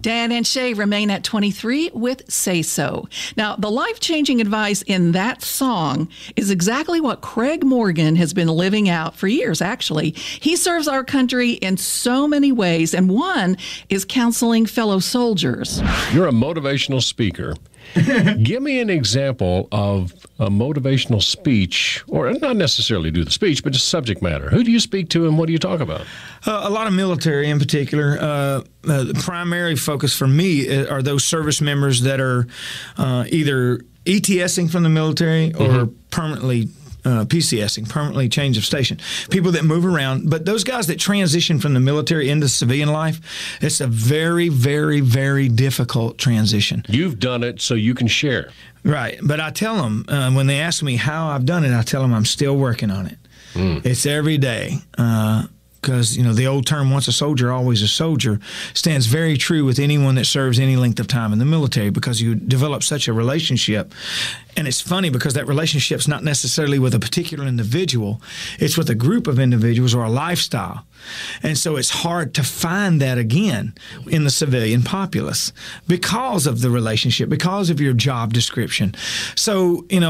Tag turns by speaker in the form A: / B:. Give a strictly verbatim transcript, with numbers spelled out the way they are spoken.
A: Dan and Shay remain at twenty-three with Say So. Now, the life-changing advice in that song is exactly what Craig Morgan has been living out for years, actually. He serves our country in so many ways, and one is counseling fellow soldiers.
B: You're a motivational speaker. Give me an example of a motivational speech, or not necessarily do the speech, but just subject matter. Who do you speak to and what do you talk about?
C: Uh, a lot of military in particular. Uh, uh, the primary focus for me are those service members that are uh, either ETSing from the military or mm-hmm. permanently Uh, PCSing, permanently change of station, people that move around. But those guys that transition from the military into civilian life, it's a very, very, very difficult transition.
B: You've done it, so you can share.
C: Right. But I tell them, uh, when they ask me how I've done it, I tell them I'm still working on it. Mm. It's every day. Uh, Because, you know, the old term, once a soldier, always a soldier, stands very true with anyone that serves any length of time in the military, because you develop such a relationship. And it's funny because that relationship's not necessarily with a particular individual. It's with a group of individuals or a lifestyle. And so it's hard to find that again in the civilian populace because of the relationship, because of your job description. So, you know,